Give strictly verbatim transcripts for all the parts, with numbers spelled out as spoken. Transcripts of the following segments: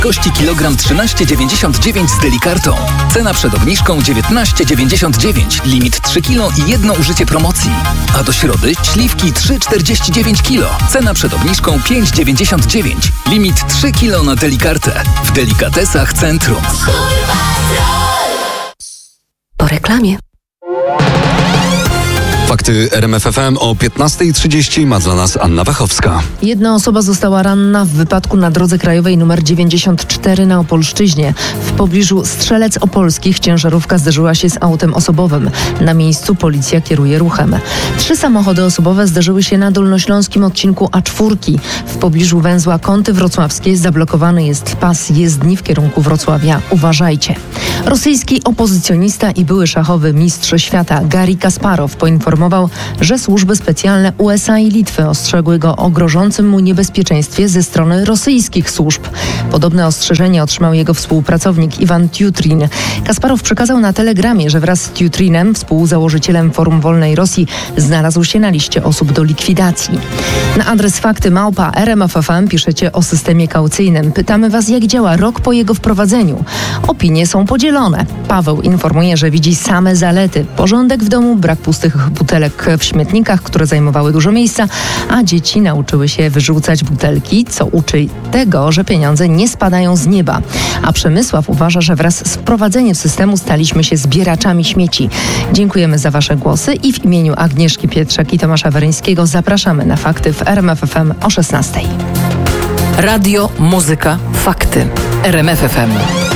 Kości kilogram trzynaście dziewięćdziesiąt dziewięć z Delikartą. Cena przed obniżką dziewiętnaście dziewięćdziesiąt dziewięć. Limit trzy kilo i jedno użycie promocji. A do środy śliwki trzy czterdzieści dziewięć kilo. Cena przed obniżką pięć dziewięćdziesiąt dziewięć. Limit trzy kilo na Delikartę. W Delikatesach Centrum. Po reklamie. Fakty R M F F M o piętnasta trzydzieści ma dla nas Anna Wachowska. Jedna osoba została ranna w wypadku na drodze krajowej nr dziewięćdziesiąt cztery na Opolszczyźnie. W pobliżu Strzelec Opolskich ciężarówka zderzyła się z autem osobowym. Na miejscu policja kieruje ruchem. Trzy samochody osobowe zderzyły się na dolnośląskim odcinku A cztery. W pobliżu węzła Kąty Wrocławskie zablokowany jest pas jezdni w kierunku Wrocławia. Uważajcie. Rosyjski opozycjonista i były szachowy mistrz świata Garry Kasparow poinformował, że służby specjalne U S A i Litwy ostrzegły go o grożącym mu niebezpieczeństwie ze strony rosyjskich służb. Podobne ostrzeżenie otrzymał jego współpracownik Iwan Tjutrin. Kasparow przekazał na Telegramie, że wraz z Tjutrinem, współzałożycielem Forum Wolnej Rosji, znalazł się na liście osób do likwidacji. Na adres fakty małpa R M F F M piszecie o systemie kaucyjnym. Pytamy was, jak działa rok po jego wprowadzeniu. Opinie są podzielone. Paweł informuje, że widzi same zalety. Porządek w domu, brak pustych butelek w śmietnikach, które zajmowały dużo miejsca, a dzieci nauczyły się wyrzucać butelki, co uczy tego, że pieniądze nie spadają z nieba. A Przemysław uważa, że wraz z wprowadzeniem systemu staliśmy się zbieraczami śmieci. Dziękujemy za wasze głosy i w imieniu Agnieszki Pietrzak i Tomasza Weryńskiego zapraszamy na fakty w R M F F M o szesnastej. Radio, muzyka, fakty. R M F F M.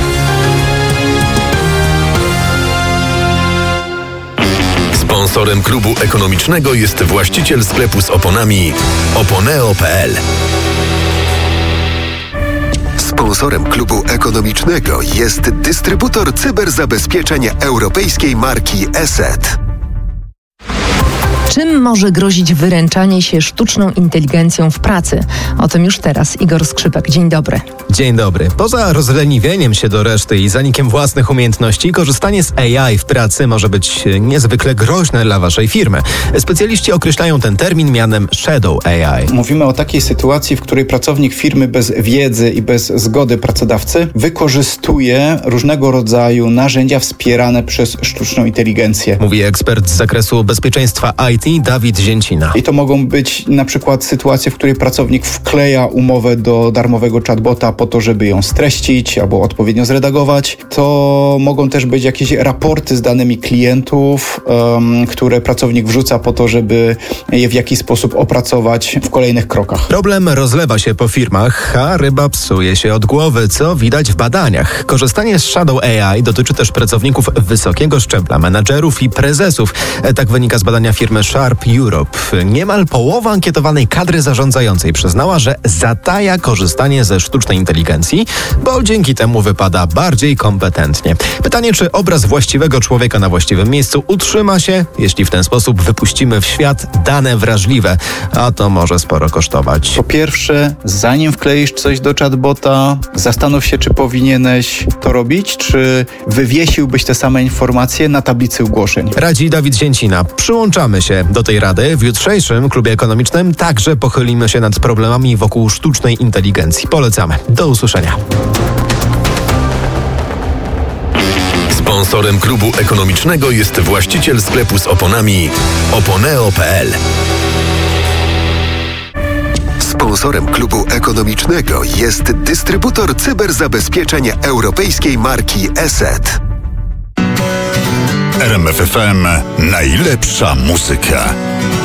Sponsorem klubu ekonomicznego jest właściciel sklepu z oponami oponeo kropka p l. Sponsorem klubu ekonomicznego jest dystrybutor cyberzabezpieczeń europejskiej marki ESET. Czym może grozić wyręczanie się sztuczną inteligencją w pracy? O tym już teraz Igor Skrzypek. Dzień dobry. Dzień dobry. Poza rozleniwieniem się do reszty i zanikiem własnych umiejętności, korzystanie z A I w pracy może być niezwykle groźne dla waszej firmy. Specjaliści określają ten termin mianem shadow A I. Mówimy o takiej sytuacji, w której pracownik firmy bez wiedzy i bez zgody pracodawcy wykorzystuje różnego rodzaju narzędzia wspierane przez sztuczną inteligencję. Mówi ekspert z zakresu bezpieczeństwa I T Dawid Zięcina. I to mogą być na przykład sytuacje, w której pracownik wkleja umowę do darmowego chatbota po to, żeby ją streścić albo odpowiednio zredagować. To mogą też być jakieś raporty z danymi klientów, um, które pracownik wrzuca po to, żeby je w jakiś sposób opracować w kolejnych krokach. Problem rozlewa się po firmach, a ryba psuje się od głowy, co widać w badaniach. Korzystanie z shadow A I dotyczy też pracowników wysokiego szczebla, menadżerów i prezesów. Tak wynika z badania firmy Sharp Europe. Niemal połowa ankietowanej kadry zarządzającej przyznała, że zataja korzystanie ze sztucznej inteligencji, bo dzięki temu wypada bardziej kompetentnie. Pytanie, czy obraz właściwego człowieka na właściwym miejscu utrzyma się, jeśli w ten sposób wypuścimy w świat dane wrażliwe, a to może sporo kosztować. Po pierwsze, zanim wkleisz coś do chatbota, zastanów się, czy powinieneś to robić, czy wywiesiłbyś te same informacje na tablicy ogłoszeń. Radzi Dawid Zięcina. Przyłączamy się do tej rady. W jutrzejszym klubie ekonomicznym także pochylimy się nad problemami wokół sztucznej inteligencji. Polecamy. Do usłyszenia. Sponsorem klubu ekonomicznego jest właściciel sklepu z oponami oponeo kropka p l. Sponsorem klubu ekonomicznego jest dystrybutor cyberzabezpieczeń europejskiej marki ESET. R M F F M. Najlepsza muzyka.